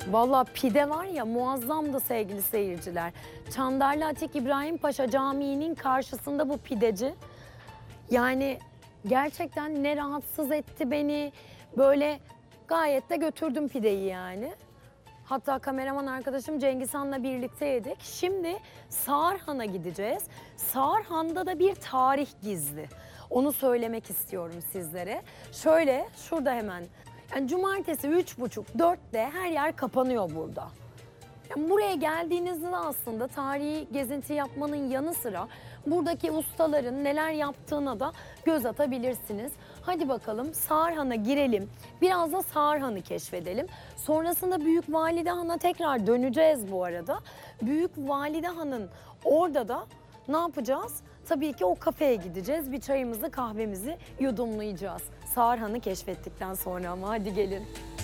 Vallahi pide var ya muazzamdı sevgili seyirciler. Çandarlı Atik İbrahim Paşa Camii'nin karşısında bu pideci. Yani gerçekten ne rahatsız etti beni. Böyle gayet de götürdüm pideyi yani. Hatta kameraman arkadaşım Cengizhan'la birlikte yedik. Şimdi Sağırhan'a gideceğiz. Sağırhan'da da bir tarih gizli. Onu söylemek istiyorum sizlere. Şöyle şurada hemen. Yani cumartesi 3.30-4'te her yer kapanıyor burada. Yani buraya geldiğinizde de aslında tarihi gezinti yapmanın yanı sıra buradaki ustaların neler yaptığına da göz atabilirsiniz. Hadi bakalım Sağırhan'a girelim. Biraz da Sağırhan'ı keşfedelim. Sonrasında Büyük Valide Han'a tekrar döneceğiz bu arada. Büyük Valide Han'ın orada da ne yapacağız? Tabii ki o kafeye gideceğiz. Bir çayımızı, kahvemizi yudumlayacağız. Sağırhan'ı keşfettikten sonra ama hadi gelin.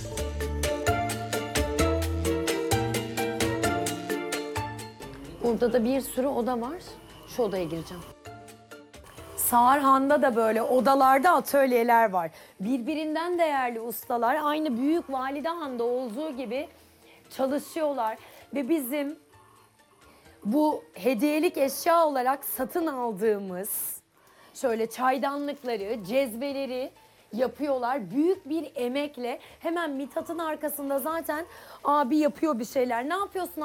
Burada da bir sürü oda var. Şu odaya gireceğim. Sağırhan'da da böyle odalarda atölyeler var. Birbirinden değerli ustalar aynı Büyük Valide Han'da olduğu gibi çalışıyorlar. Ve bizim bu hediyelik eşya olarak satın aldığımız şöyle çaydanlıkları, cezveleri yapıyorlar. Büyük bir emekle hemen Mithat'ın arkasında zaten abi yapıyor bir şeyler. Ne yapıyorsun